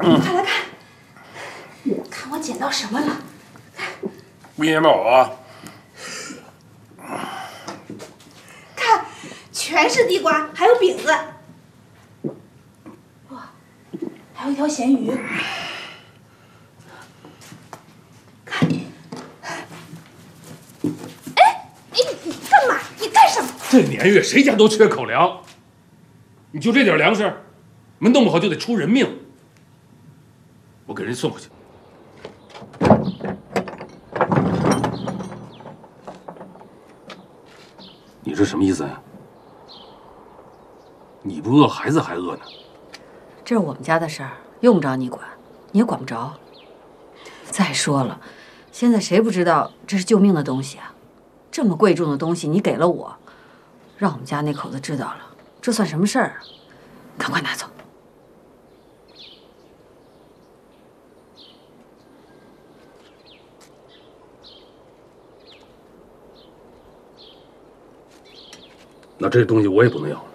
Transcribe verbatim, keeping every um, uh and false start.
看来看，看我捡到什么了？ 没捡到啊！ 看，全是地瓜，还有饼子。哇，还有一条咸鱼。看，哎哎，你你干嘛？你干什么？ 这年月谁家都缺口粮，你就这点粮食，我们弄不好就得出人命。我给人送回去。你这什么意思呀？你不饿，孩子还饿呢。 这是我们家的事儿，用不着你管，你也管不着。再说了，现在谁不知道这是救命的东西啊？这么贵重的东西你给了我，让我们家那口子知道了，这算什么事儿啊？赶快拿走。 那这东西我也不能要了。